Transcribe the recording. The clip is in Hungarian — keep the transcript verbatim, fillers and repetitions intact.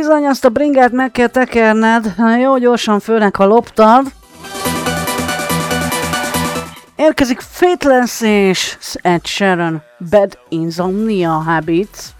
Bizony, azt a bringát meg kell tekerned, jó gyorsan, főleg ha loptad. Érkezik Faithless és Ed Sheeran, Bad Insomnia Habits.